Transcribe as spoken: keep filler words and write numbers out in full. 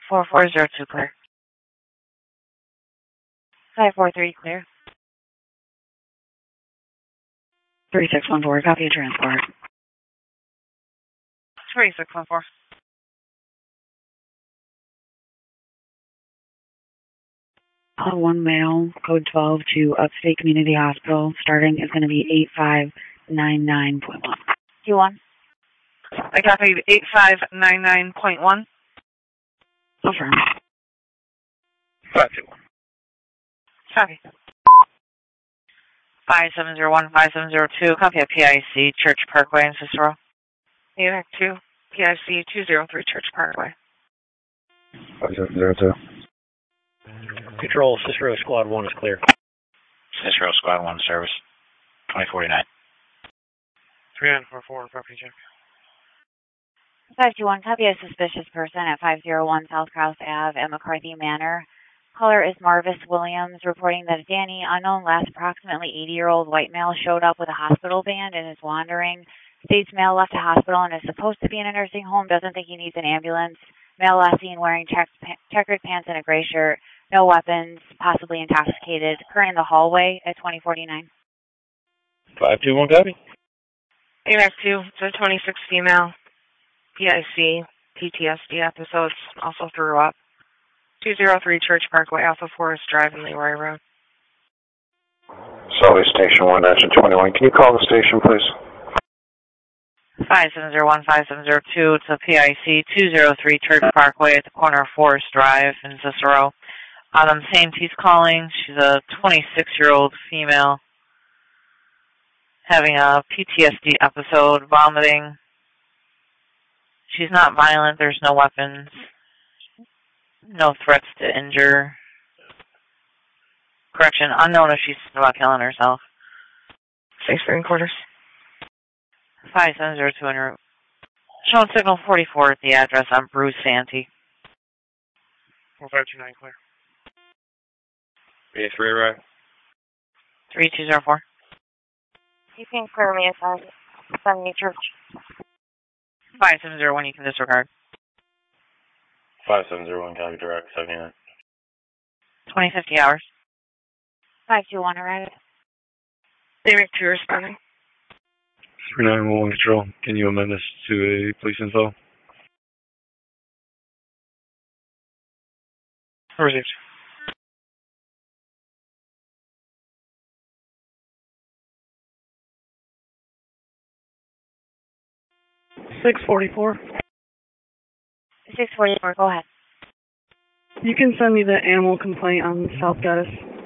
four four zero two clear. five four three clear. three six one four, copy of transport. three six one four. Uh, one male, code twelve to Upstate Community Hospital. Starting is going to be eight five nine nine point one. Q one. I copy eight five nine nine point one. Affirm. five two one. Copy. five seven zero one five seven zero two, copy of P I C, Church Parkway in Cicero. U N two, P I C two zero three, Church Parkway. five seven zero two. Control, Cicero Squad one is clear. Cicero Squad one service, twenty forty-nine. three nine four four, property check. five two one, copy of suspicious person at five oh one South Cross Avenue at McCarthy Manor. Caller is Marvis Williams, reporting that a Danny, unknown last approximately eighty-year-old white male showed up with a hospital band and is wandering. States male left a hospital and is supposed to be in a nursing home, doesn't think he needs an ambulance. Male last seen wearing check, checkered pants and a gray shirt, no weapons, possibly intoxicated. Current in the hallway at twenty forty-nine. five two one, copy. A M A C two, it's a twenty-six female, P I C, P T S D episodes, also threw up. two oh three Church Parkway, Alpha Forest Drive, and Leroy Road. Sully Station one, Action twenty-one. Can you call the station, please? five seven zero one five seven zero two, it's a P I C two oh three Church Parkway at the corner of Forest Drive in Cicero. Autumn Saint, he's calling. She's a twenty-six-year-old female having a P T S D episode, vomiting. She's not violent. There's no weapons. No threats to injure. Correction, unknown if she's about killing herself. Six green quarters. five seven zero two en route. Showing signal forty-four at the address on Bruce Santee. four five two nine clear. B A three right. three two zero four. You can clear me at Sunny Church. five seven zero one, you can disregard. five seven zero one, copy direct, seventy-nine. twenty fifty hours. five two one, arrive. They make two responding. three nine one one control. Can you amend this to a police info? Received. six forty-four. six forty-four, go ahead. You can send me the animal complaint on South Gaddis.